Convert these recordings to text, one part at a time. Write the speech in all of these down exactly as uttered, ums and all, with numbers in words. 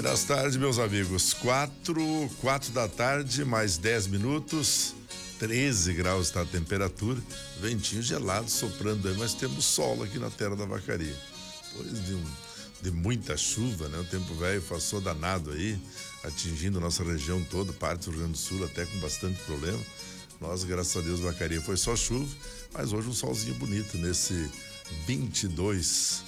Buenas tardes, meus amigos. Quatro, quatro da tarde, mais dez minutos, treze graus está a temperatura, ventinho gelado soprando aí, mas temos sol aqui na terra da Vacaria. Depois de, um, de muita chuva, né? O tempo velho passou danado aí, atingindo nossa região toda, parte do Rio Grande do Sul, até com bastante problema. Nós, graças a Deus, Vacaria foi só chuva, mas hoje um solzinho bonito nesse vinte e dois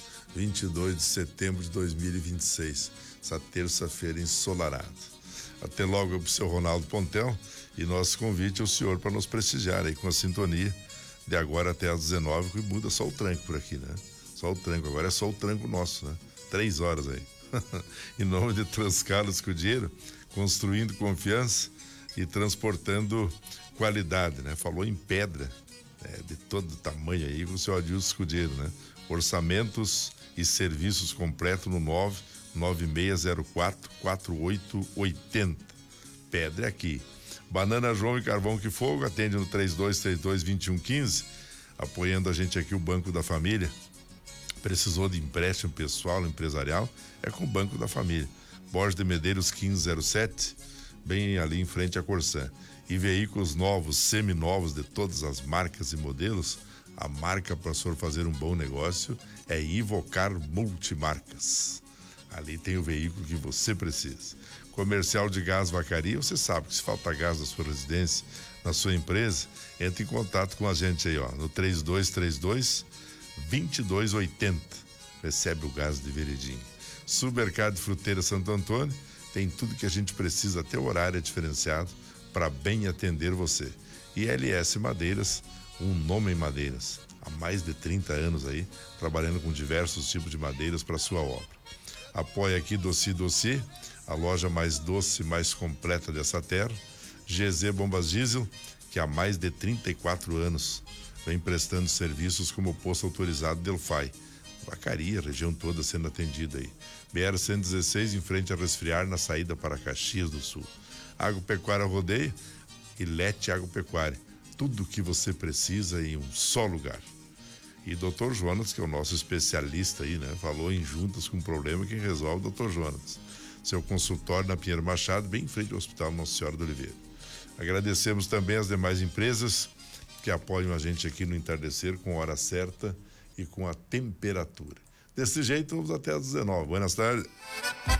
de setembro de dois mil e vinte e seis, essa terça-feira ensolarada. Até logo pro seu Ronaldo Pontel, e nosso convite ao senhor para nos prestigiar aí com a sintonia de agora até às dezenove, que muda só o tranco por aqui, né? Só o tranco, agora é só o tranco nosso, né? Três horas aí. Em nome de Transcarlos Escudeiro, construindo confiança e transportando qualidade, né? Falou em pedra, né? De todo tamanho aí, com o seu Adilson Escudeiro, né? Orçamentos e serviços completos no nove nove seis zero quatro quatro oito oito zero. Pedra aqui. Banana João e Carvão que Fogo, atende no três dois três dois, dois um um cinco, apoiando a gente aqui o Banco da Família. Precisou de empréstimo pessoal, empresarial, é com o Banco da Família. Borges de Medeiros quinze zero sete, bem ali em frente à Corsã. E veículos novos, seminovos de todas as marcas e modelos, a marca para o senhor fazer um bom negócio é Ivocar Multimarcas. Ali tem o veículo que você precisa. Comercial de Gás Vacaria, você sabe que se falta gás na sua residência, na sua empresa, entre em contato com a gente aí, ó, no três dois três dois, dois dois oito zero. Recebe o gás de veredinho. Supermercado de Fruteira Santo Antônio, tem tudo que a gente precisa, até o horário é diferenciado, para bem atender você. E L S Madeiras, um nome em madeiras, há mais de trinta anos aí, trabalhando com diversos tipos de madeiras para sua obra. Apoia aqui Doce Doce, a loja mais doce, mais completa dessa terra. G Z Bombas Diesel, que há mais de trinta e quatro anos vem prestando serviços como posto autorizado Delphi. Vacaria, região toda sendo atendida aí. B R cento e dezesseis, em frente a Resfriar, na saída para Caxias do Sul. Agropecuária Rodeio e Lete Agropecuária. Tudo o que você precisa em um só lugar. E doutor Jonas, que é o nosso especialista aí, né? Falou em juntas com problema, quem resolve é o doutor Jonas. Seu consultório na Pinheiro Machado, bem em frente ao Hospital Nossa Senhora do Oliveira. Agradecemos também as demais empresas que apoiam a gente aqui no entardecer com a hora certa e com a temperatura. Desse jeito, vamos até às dezenove. Boas tardes.